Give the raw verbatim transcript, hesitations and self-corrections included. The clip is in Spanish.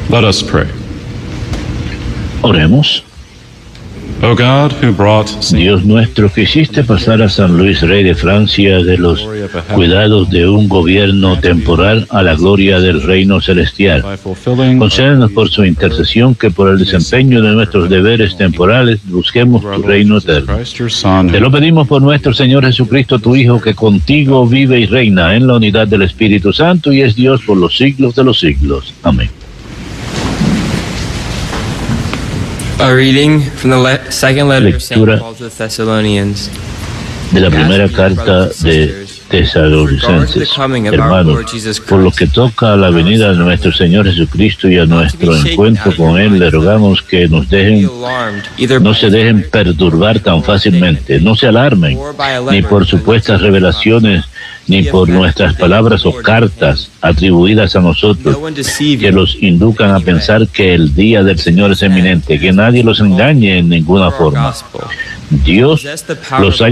Let us pray. Oremos. O God, who brought Dios nuestro, que hiciste pasar a San Luis, rey de Francia, de los cuidados de un gobierno temporal a la gloria del reino celestial, concédenos por su intercesión que por el desempeño de nuestros deberes temporales busquemos tu reino eterno. Te lo pedimos por nuestro Señor Jesucristo, tu Hijo, que contigo vive y reina en la unidad del Espíritu Santo y es Dios por los siglos de los siglos. Amén. A reading from the le- second letter of Saint Lectura Paul to the Thessalonians. de la primera carta de Tesalonicenses. Hermanos, por lo que toca a la venida de nuestro Señor Jesucristo y a nuestro encuentro con Él, le rogamos que nos dejen, no se dejen perturbar tan fácilmente, no se alarmen, ni por supuestas revelaciones, ni por nuestras palabras o cartas atribuidas a nosotros, que los inducan a pensar que el día del Señor es eminente, que nadie los engañe en ninguna forma. Dios los haya